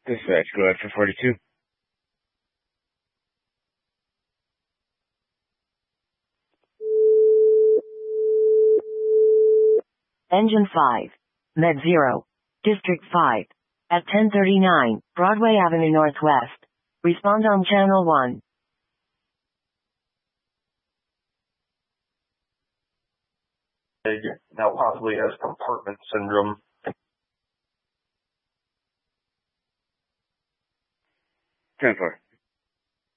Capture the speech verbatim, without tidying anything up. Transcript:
Dispatch, go ahead for forty-two. Engine five. Med zero. District five. At ten thirty-nine, Broadway Avenue Northwest. Respond on channel one. Now possibly has compartment syndrome. ten four.